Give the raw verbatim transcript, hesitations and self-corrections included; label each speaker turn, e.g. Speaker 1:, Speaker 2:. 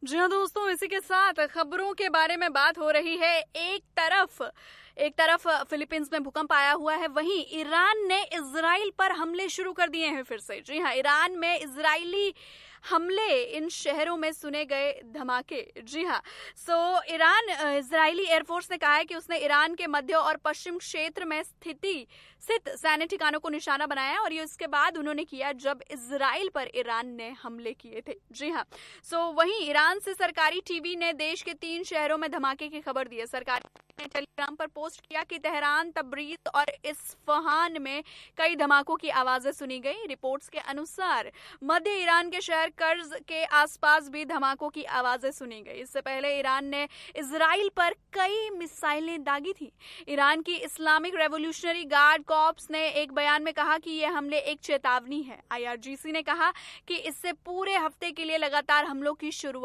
Speaker 1: जी हाँ दोस्तों, इसी के साथ खबरों के बारे में बात हो रही है। एक तरफ एक तरफ फिलीपींस में भूकंप आया हुआ है, वहीं ईरान ने इजराइल पर हमले शुरू कर दिए हैं फिर से। जी हाँ, ईरान में इजरायली हमले, इन शहरों में सुने गए धमाके। जी हाँ, सो ईरान इजरायली एयरफोर्स ने कहा है कि उसने ईरान के मध्य और पश्चिम क्षेत्र में स्थिति स्थित सैन्य ठिकानों को निशाना बनाया, और ये उसके बाद उन्होंने किया जब इजराइल पर ईरान ने हमले किए थे। जी हाँ, सो वहीं ईरान से सरकारी टीवी ने देश के तीन शहरों में धमाके की खबर दी है। सरकारी ने टेलीग्राम पर पोस्ट किया कि तेहरान, तब्रीज और इस्फहान में कई धमाकों की आवाजें सुनी गई। रिपोर्ट्स के अनुसार मध्य ईरान के शहर कर्ज के आसपास भी धमाकों की आवाजें सुनी गई। इससे पहले ईरान ने इजराइल पर कई मिसाइलें दागी थी। ईरान की इस्लामिक रेवोल्यूशनरी गार्ड कॉर्प्स ने एक बयान में कहा कि यह हमले एक चेतावनी है। आईआरजीसी ने कहा कि इससे पूरे हफ्ते के लिए लगातार हमलों की शुरुआत